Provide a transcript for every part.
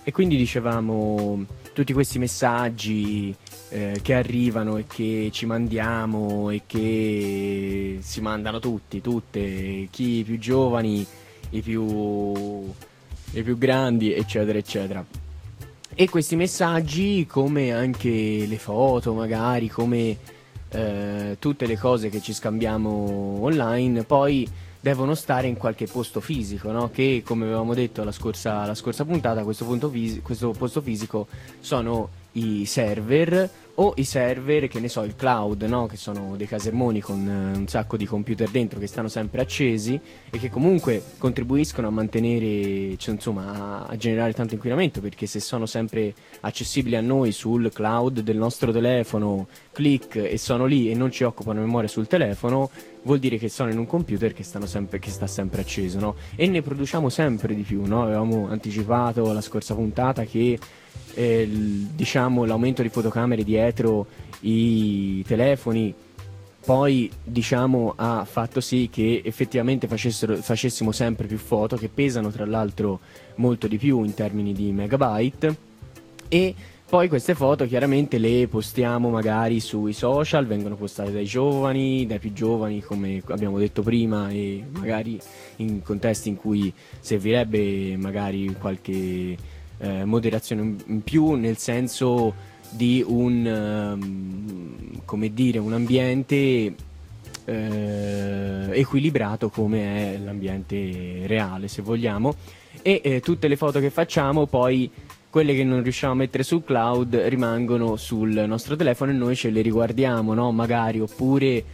E quindi dicevamo, tutti questi messaggi che arrivano e che ci mandiamo e che si mandano tutti, tutte, chi i più giovani, i più, i più grandi, eccetera, eccetera. E questi messaggi, come anche le foto, magari, come tutte le cose che ci scambiamo online, poi devono stare in qualche posto fisico, no? Che, come avevamo detto la scorsa puntata, questo posto fisico sono i server o i server, che ne so, il cloud, no? Che sono dei casermoni con un sacco di computer dentro che stanno sempre accesi e che comunque contribuiscono a mantenere, cioè, insomma, a generare tanto inquinamento, perché se sono sempre accessibili a noi sul cloud del nostro telefono, click, e sono lì e non ci occupano memoria sul telefono, vuol dire che sono in un computer che sta sempre acceso, no? E ne produciamo sempre di più, no? Avevamo anticipato la scorsa puntata che diciamo l'aumento di fotocamere dietro i telefoni poi, diciamo, ha fatto sì che effettivamente facessimo sempre più foto, che pesano tra l'altro molto di più in termini di megabyte, e poi queste foto chiaramente le postiamo magari sui social, vengono postate dai giovani, dai più giovani, come abbiamo detto prima, e magari in contesti in cui servirebbe magari qualche moderazione in più, nel senso di come dire, un ambiente equilibrato come è l'ambiente reale, se vogliamo, e tutte le foto che facciamo poi, quelle che non riusciamo a mettere sul cloud, rimangono sul nostro telefono e noi ce le riguardiamo, no? Magari, oppure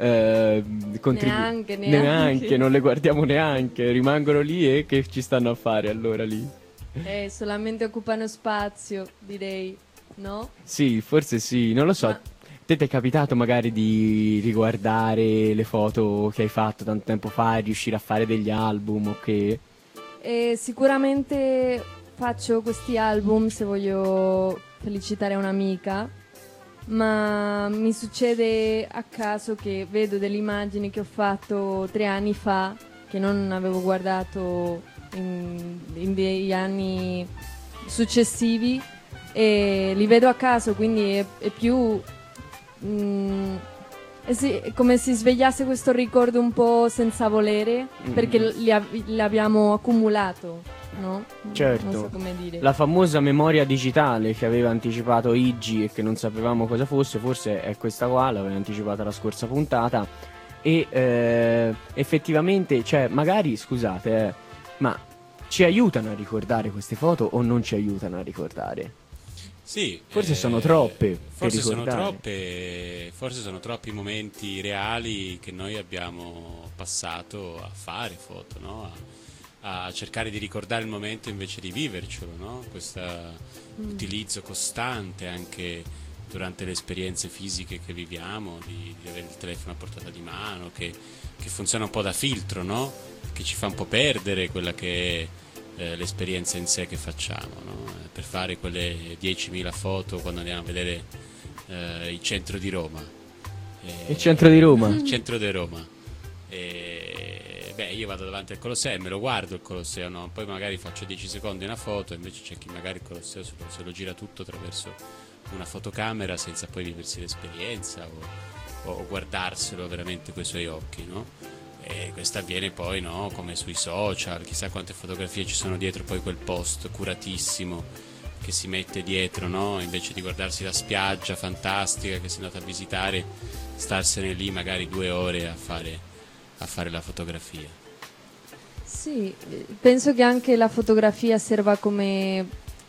neanche, non le guardiamo neanche, rimangono lì, e che ci stanno a fare allora lì? Solamente occupano spazio, direi, no? Sì, forse sì, non lo so. Ma Te ti è capitato magari di riguardare le foto che hai fatto tanto tempo fa e riuscire a fare degli album o che? sicuramente faccio questi album se voglio felicitare un'amica, ma mi succede a caso che vedo delle immagini che ho fatto 3 anni fa, che non avevo guardato in degli anni successivi, e li vedo a caso, quindi è più è come se svegliasse questo ricordo un po' senza volere, perché l'abbiamo accumulato, no? Certo, Non so come dire. la famosa memoria digitale che aveva anticipato Iggy e che non sapevamo cosa fosse, forse è questa qua, l'aveva anticipata la scorsa puntata, e effettivamente, cioè, magari, scusate, ma ci aiutano a ricordare queste foto o non ci aiutano a ricordare? Sì, Forse sono troppe per forse sono ricordare. forse sono troppi momenti reali che noi abbiamo passato a fare foto, no? A cercare di ricordare il momento invece di vivercelo, no? Questo utilizzo costante anche durante le esperienze fisiche che viviamo, di avere il telefono a portata di mano, che funziona un po' da filtro, no? Che ci fa un po' perdere quella che è l'esperienza in sé che facciamo, no? Per fare quelle 10.000 foto quando andiamo a vedere il centro di Roma. Il centro di Roma? Il centro di Roma. Beh, io vado davanti al Colosseo e me lo guardo il Colosseo, no? Poi magari faccio 10 secondi una foto, invece c'è chi magari il Colosseo se lo gira tutto attraverso una fotocamera senza poi viversi l'esperienza o guardarselo veramente coi suoi occhi, no? E questo avviene poi, no? Come sui social, chissà quante fotografie ci sono dietro poi quel post curatissimo che si mette dietro, no? Invece di guardarsi la spiaggia fantastica che si è andata a visitare, starsene lì magari 2 ore a fare la fotografia. Sì, penso che anche la fotografia serva come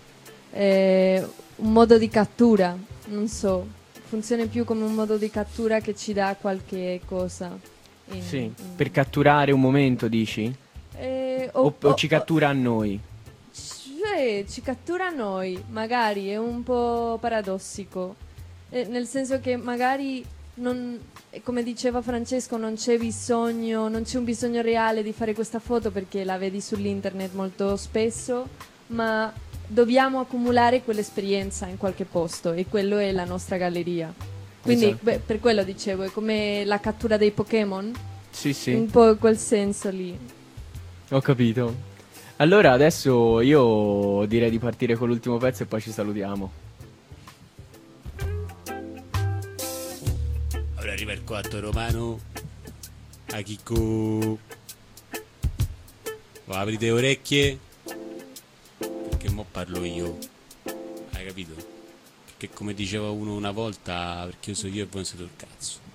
un modo di cattura, non so, funziona più come un modo di cattura che ci dà qualche cosa. Sì, per catturare un momento, dici? O ci cattura a noi? Ci cattura a noi, magari, è un po' paradossico, nel senso che magari non, come diceva Francesco, non c'è un bisogno reale di fare questa foto perché la vedi sull'internet molto spesso, ma dobbiamo accumulare quell'esperienza in qualche posto e quello è la nostra galleria. Quindi Esatto. per quello dicevo, è come la cattura dei Pokémon, Sì, sì, un po' quel senso lì. ho capito. Allora adesso io direi di partire con l'ultimo pezzo e poi ci salutiamo. Ora arriva il quarto romano. A Chicco. Aprite le orecchie. Perché mo parlo io. Hai capito? Perché come diceva uno una volta, perché io so io e voi non siete il cazzo.